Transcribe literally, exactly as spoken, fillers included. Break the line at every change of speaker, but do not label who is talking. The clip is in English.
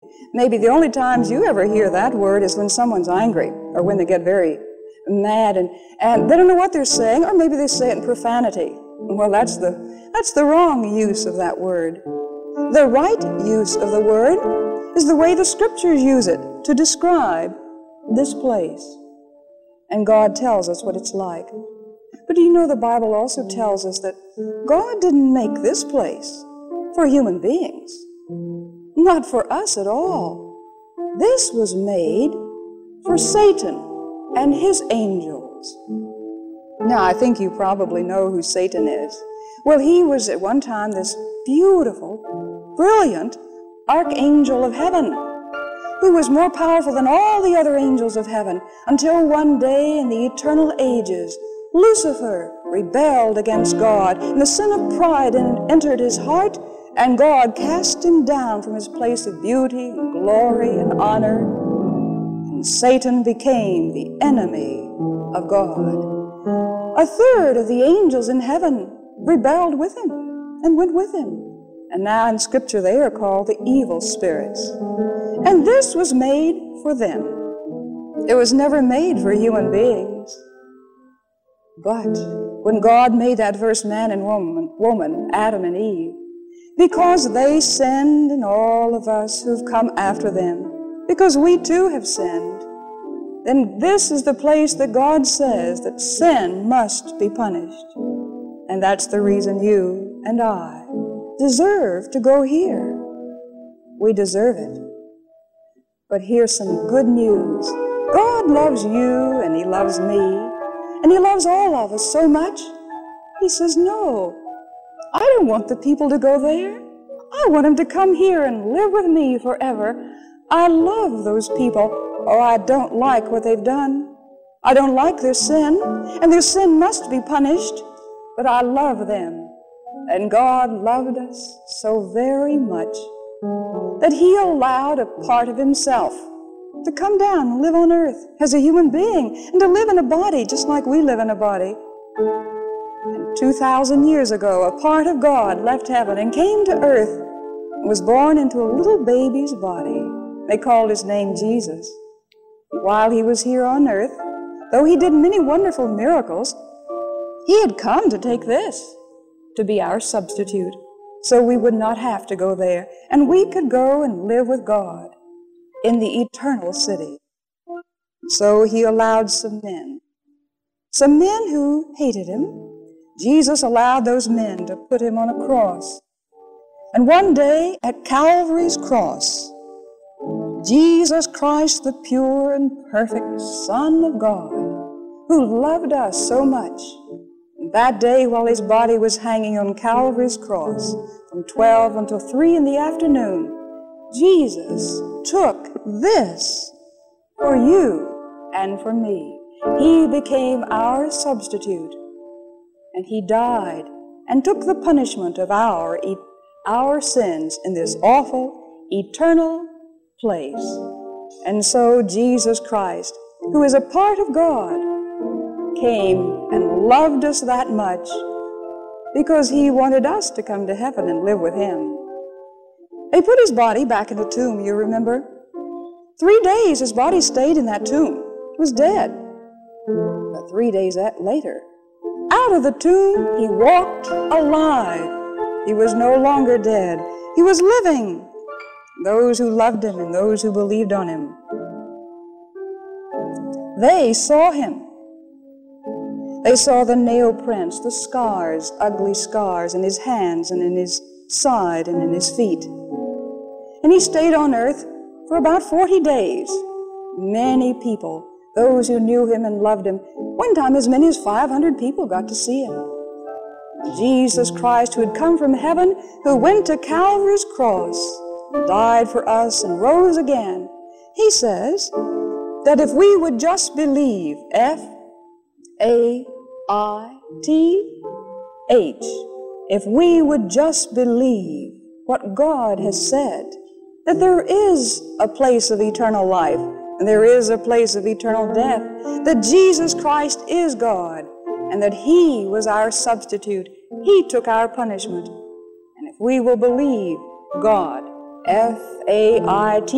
maybe the only times you ever hear that word is when someone's angry or when they get very mad and, and they don't know what they're saying, or maybe they say it in profanity. Well, that's the, that's the wrong use of that word. The right use of the word is the way the Scriptures use it to describe this place. And God tells us what it's like. But do you know the Bible also tells us that God didn't make this place for human beings? Not for us at all. This was made for Satan and his angels. Now, I think you probably know who Satan is. Well, he was at one time this beautiful, brilliant archangel of heaven, who was more powerful than all the other angels of heaven, until one day in the eternal ages, Lucifer rebelled against God, and the sin of pride entered his heart, and God cast him down from his place of beauty and glory and honor, and Satan became the enemy of God. A third of the angels in heaven rebelled with him and went with him. And now in Scripture they are called the evil spirits. And this was made for them. It was never made for human beings. But when God made that first man and woman, woman, Adam and Eve, because they sinned, and all of us who've come after them, because we too have sinned, then this is the place that God says that sin must be punished. And that's the reason you and I deserve to go here. We deserve it. But here's some good news. God loves you, and He loves me, and He loves all of us so much. He says, no, I don't want the people to go there. I want them to come here and live with me forever. I love those people. Oh, I don't like what they've done. I don't like their sin, and their sin must be punished, but I love them. And God loved us so very much that He allowed a part of Himself to come down and live on earth as a human being, and to live in a body just like we live in a body. And two thousand years ago, a part of God left heaven and came to earth and was born into a little baby's body. They called His name Jesus. While He was here on earth, though He did many wonderful miracles, He had come to take this, to be our substitute, so we would not have to go there, and we could go and live with God in the eternal city. So He allowed some men, some men who hated Him. Jesus allowed those men to put Him on a cross. And one day at Calvary's cross, Jesus Christ, the pure and perfect Son of God, who loved us so much, that day while His body was hanging on Calvary's cross, from twelve until three in the afternoon, Jesus took this for you and for me. He became our substitute, and He died and took the punishment of our, our sins in this awful, eternal place. And so Jesus Christ, who is a part of God, came and loved us that much because He wanted us to come to heaven and live with Him. They put His body back in the tomb, you remember? Three days His body stayed in that tomb. It was dead. But three days later, out of the tomb He walked alive. He was no longer dead. He was living. Those who loved Him and those who believed on Him, they saw Him. They saw the nail prints, the scars, ugly scars in His hands and in His side and in His feet. And He stayed on earth for about forty days. Many people, those who knew Him and loved Him, one time as many as five hundred people got to see Him. Jesus Christ, who had come from heaven, who went to Calvary's cross, died for us and rose again. He says that if we would just believe, F A I T H, if we would just believe what God has said, that there is a place of eternal life, and there is a place of eternal death, that Jesus Christ is God, and that He was our substitute. He took our punishment. And if we will believe God, F A I T